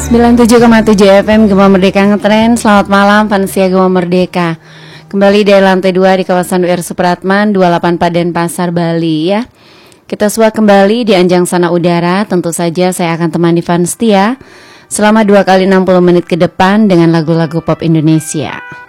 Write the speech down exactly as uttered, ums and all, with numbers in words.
sembilan puluh tujuh koma tujuh F M Gema Merdeka Ngetren. Selamat malam Fansia Gema Merdeka. Kembali dari lantai dua di kawasan U R Supratman dua puluh delapan Paden Pasar Bali ya. Kita suah kembali di Anjang Sana Udara. Tentu saja saya akan temani Fanstia selama dua kali enam puluh menit ke depan dengan lagu-lagu pop Indonesia.